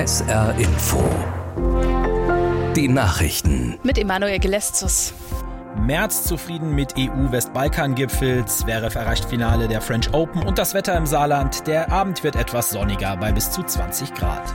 SR Info. Die Nachrichten. Mit Emanuel Geleszus. Merz zufrieden mit EU-Westbalkan-Gipfel, Zverev erreicht Finale der French Open und das Wetter im Saarland. Der Abend wird etwas sonniger bei bis zu 20 Grad.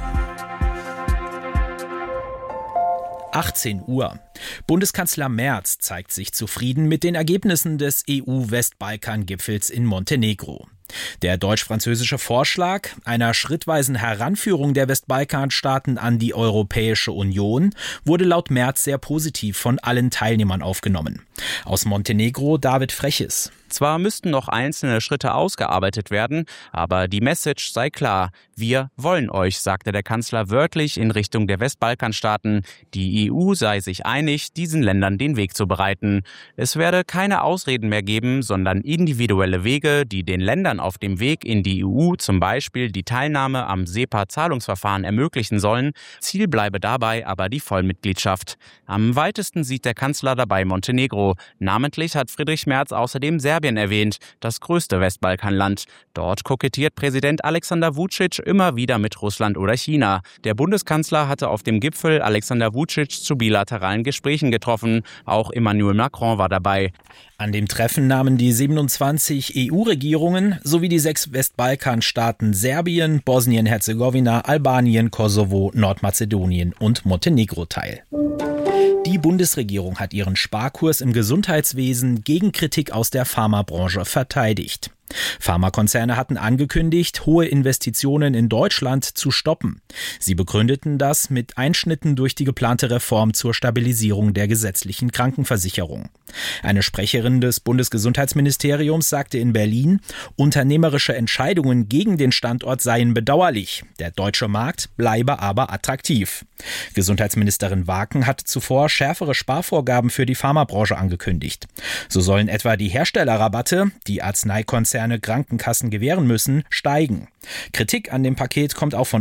18 Uhr. Bundeskanzler Merz zeigt sich zufrieden mit den Ergebnissen des EU-Westbalkan-Gipfels in Montenegro. Der deutsch-französische Vorschlag einer schrittweisen Heranführung der Westbalkanstaaten an die Europäische Union wurde laut Merz sehr positiv von allen Teilnehmern aufgenommen. Aus Montenegro David Freches. Zwar müssten noch einzelne Schritte ausgearbeitet werden, aber die Message sei klar. Wir wollen euch, sagte der Kanzler wörtlich in Richtung der Westbalkanstaaten. Die EU sei sich einig, diesen Ländern den Weg zu bereiten. Es werde keine Ausreden mehr geben, sondern individuelle Wege, die den Ländern auf dem Weg in die EU zum Beispiel die Teilnahme am SEPA-Zahlungsverfahren ermöglichen sollen. Ziel bleibe dabei aber die Vollmitgliedschaft. Am weitesten sieht der Kanzler dabei Montenegro. Namentlich hat Friedrich Merz außerdem Serbien erwähnt, das größte Westbalkanland. Dort kokettiert Präsident Alexander Vučić immer wieder mit Russland oder China. Der Bundeskanzler hatte auf dem Gipfel Alexander Vučić zu bilateralen Gesprächen getroffen. Auch Emmanuel Macron war dabei. An dem Treffen nahmen die 27 EU-Regierungen sowie die 6 Westbalkanstaaten Serbien, Bosnien-Herzegowina, Albanien, Kosovo, Nordmazedonien und Montenegro teil. Die Bundesregierung hat ihren Sparkurs im Gesundheitswesen gegen Kritik aus der Pharmabranche verteidigt. Pharmakonzerne hatten angekündigt, hohe Investitionen in Deutschland zu stoppen. Sie begründeten das mit Einschnitten durch die geplante Reform zur Stabilisierung der gesetzlichen Krankenversicherung. Eine Sprecherin des Bundesgesundheitsministeriums sagte in Berlin, unternehmerische Entscheidungen gegen den Standort seien bedauerlich. Der deutsche Markt bleibe aber attraktiv. Gesundheitsministerin Waken hat zuvor schärfere Sparvorgaben für die Pharmabranche angekündigt. So sollen etwa die Herstellerrabatte, die Arzneikonzerne Krankenkassen gewähren müssen, steigen. Kritik an dem Paket kommt auch von